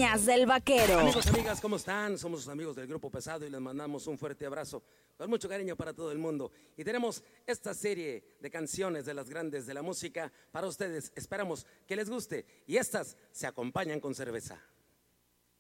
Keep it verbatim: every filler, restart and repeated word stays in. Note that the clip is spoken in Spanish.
Líneas del Vaquero. Amigos, amigas, ¿cómo están? Somos sus amigos del Grupo Pesado y les mandamos un fuerte abrazo con mucho cariño para todo el mundo. Y tenemos esta serie de canciones de las grandes de la música para ustedes. Esperamos que les guste y estas se acompañan con cerveza.